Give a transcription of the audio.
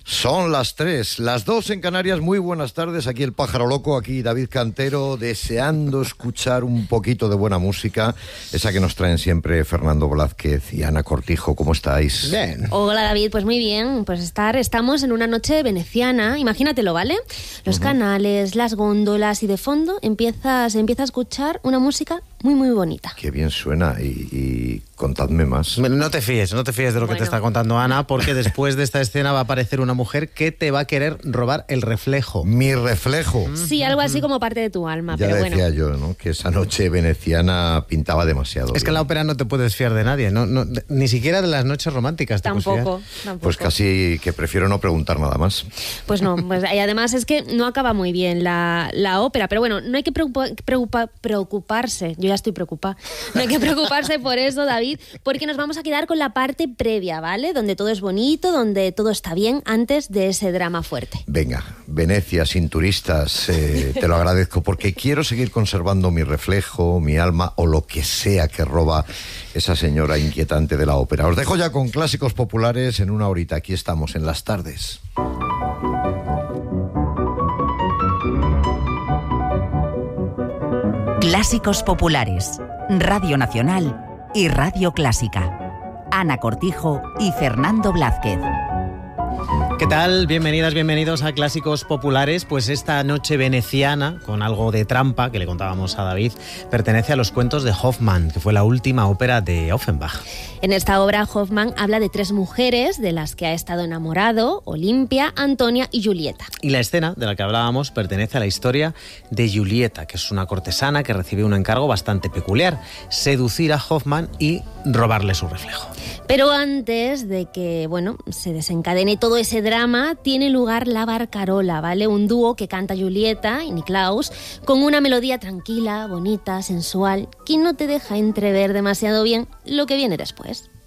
Son las 3, las 2 en Canarias. Muy buenas tardes, aquí el Pájaro Loco, aquí David Cantero, deseando escuchar un poquito de buena música, esa que nos traen siempre Fernando Blázquez y Ana Cortijo. ¿Cómo estáis? Bien. Hola David, pues muy bien, pues estamos en una noche veneciana, imagínatelo, ¿vale? Los canales, las góndolas y de fondo se empieza a escuchar una música muy muy bonita. Qué bien suena y contadme más. No te fíes de lo que te está contando Ana, porque después de esta escena va a aparecer una mujer que te va a querer robar el reflejo. Mi reflejo. Sí, algo así como parte de tu alma, ya pero decía yo, ¿no? Que esa noche veneciana pintaba demasiado. Es que en la ópera no te puedes fiar de nadie, ni siquiera de las noches románticas. Tampoco. Pues casi que prefiero no preguntar nada más. Pues no, pues, y además es que no acaba muy bien la ópera, pero bueno, no hay que preocuparse. Yo ya estoy preocupada. No hay que preocuparse por eso, David, porque nos vamos a quedar con la parte previa, ¿vale? Donde todo es bonito, donde todo está bien antes de ese drama fuerte. Venga, Venecia sin turistas, te lo agradezco, porque quiero seguir conservando mi reflejo, mi alma o lo que sea que roba esa señora inquietante de la ópera. Os dejo ya con clásicos populares en una horita. Aquí estamos en las tardes. Clásicos populares, Radio Nacional y Radio Clásica. Ana Cortijo y Fernando Blázquez. ¿Qué tal? Bienvenidas, bienvenidos a Clásicos Populares. Pues esta noche veneciana, con algo de trampa que le contábamos a David, pertenece a los cuentos de Hoffmann, que fue la última ópera de Offenbach. En esta obra, Hoffmann habla de 3 mujeres de las que ha estado enamorado: Olimpia, Antonia y Julieta. Y la escena de la que hablábamos pertenece a la historia de Julieta, que es una cortesana que recibe un encargo bastante peculiar: seducir a Hoffmann y robarle su reflejo. Pero antes de que, se desencadene todo ese drama, tiene lugar la Barcarola, ¿vale? Un dúo que canta Julieta y Niklaus con una melodía tranquila, bonita, sensual, que no te deja entrever demasiado bien lo que viene después.